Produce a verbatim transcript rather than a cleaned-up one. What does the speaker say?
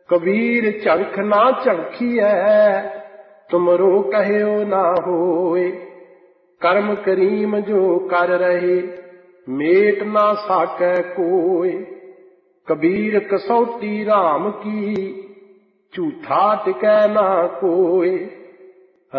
कबीर झंख ना झंखिए, तुमरो कहो ना होए। कर्म करीम जो कर रहे, मेट ना साकै कोय। कबीर कसौटी राम की, झूठा टिकै ना कोय।